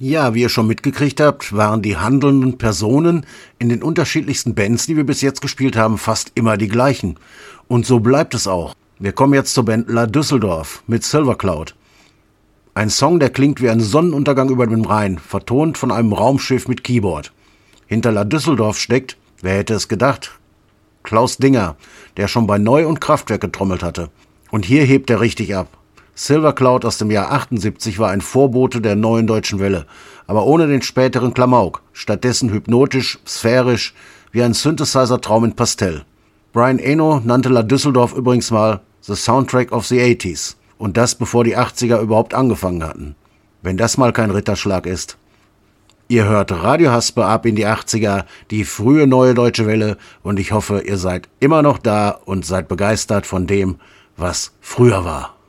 Ja, wie ihr schon mitgekriegt habt, waren die handelnden Personen in den unterschiedlichsten Bands, die wir bis jetzt gespielt haben, fast immer die gleichen. Und so bleibt es auch. Wir kommen jetzt zur Band La Düsseldorf mit Silver Cloud. Ein Song, der klingt wie ein Sonnenuntergang über dem Rhein, vertont von einem Raumschiff mit Keyboard. Hinter La Düsseldorf steckt, wer hätte es gedacht, Klaus Dinger, der schon bei Neu und Kraftwerk getrommelt hatte. Und hier hebt er richtig ab. Silver Cloud aus dem Jahr 78 war ein Vorbote der neuen deutschen Welle, aber ohne den späteren Klamauk, stattdessen hypnotisch, sphärisch, wie ein Synthesizer-Traum in Pastell. Brian Eno nannte La Düsseldorf übrigens mal The Soundtrack of the 80s. Und das bevor die 80er überhaupt angefangen hatten. Wenn das mal kein Ritterschlag ist. Ihr hört Radio Haspe ab in die 80er, die frühe neue deutsche Welle, und ich hoffe, ihr seid immer noch da und seid begeistert von dem, was früher war.